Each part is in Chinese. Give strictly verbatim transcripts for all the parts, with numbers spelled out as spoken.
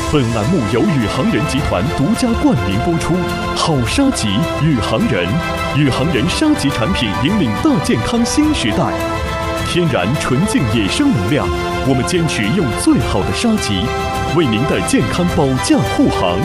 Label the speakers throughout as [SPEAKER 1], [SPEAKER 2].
[SPEAKER 1] 本栏目由宇航人集团独家冠名播出。好沙棘，宇航人，宇航人沙棘产品引领大健康新时代。天然纯净野生能量，我们坚持用最好的沙棘，为您的健康保驾护航。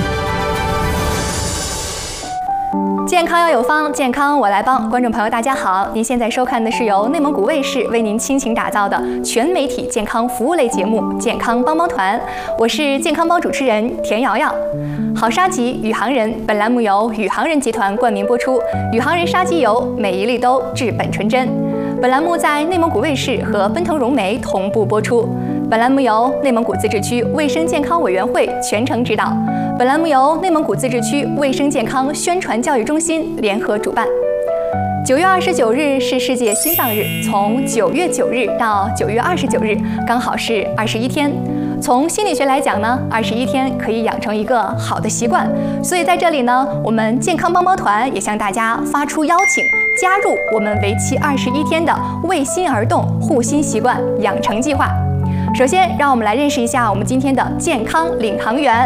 [SPEAKER 2] 健康要有方，健康我来帮。观众朋友，大家好，您现在收看的是由内蒙古卫视为您倾情打造的全媒体健康服务类节目《健康帮帮团》，我是健康帮主持人田瑶瑶。好沙棘，宇航人，本栏目由宇航人集团冠名播出。宇航人沙棘油，每一粒都治本纯真。本栏目在内蒙古卫视和奔腾融媒同步播出。本栏目由内蒙古自治区卫生健康委员会全程指导。本栏目由内蒙古自治区卫生健康宣传教育中心联合主办。九月二十九日是世界心脏日，从九月九日到九月二十九日，刚好是二十一天。从心理学来讲呢，二十一天可以养成一个好的习惯，所以在这里呢，我们健康帮帮团也向大家发出邀请，加入我们为期二十一天的为心而动护心习惯养成计划。首先，让我们来认识一下我们今天的健康领航员。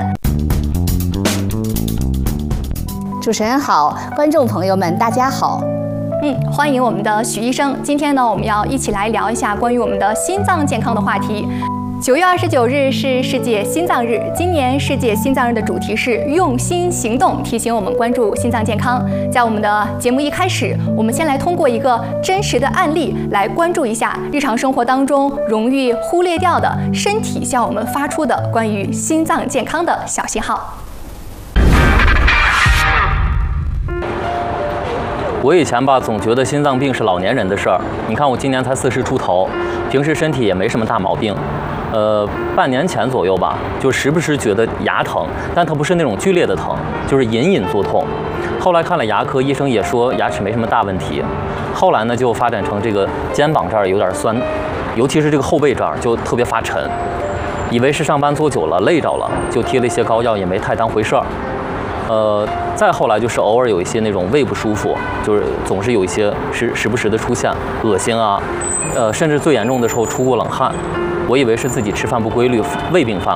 [SPEAKER 3] 主持人好，观众朋友们大家好。
[SPEAKER 2] 嗯，欢迎我们的许医生。今天呢，我们要一起来聊一下关于我们的心脏健康的话题。九月二十九日是世界心脏日，今年世界心脏日的主题是用心行动，提醒我们关注心脏健康。在我们的节目一开始，我们先来通过一个真实的案例来关注一下日常生活当中容易忽略掉的身体向我们发出的关于心脏健康的小信号。
[SPEAKER 4] 我以前吧，总觉得心脏病是老年人的事儿。你看我今年才四十出头，平时身体也没什么大毛病。呃，半年前左右吧，就时不时觉得牙疼，但它不是那种剧烈的疼，就是隐隐作痛。后来看了牙科，医生也说牙齿没什么大问题。后来呢，就发展成这个肩膀这儿有点酸，尤其是这个后背这儿就特别发沉。以为是上班坐久了累着了，就贴了一些膏药，也没太当回事儿。呃，再后来就是偶尔有一些那种胃不舒服，就是总是有一些时时不时的出现恶心啊，呃，甚至最严重的时候出过冷汗。我以为是自己吃饭不规律，胃病犯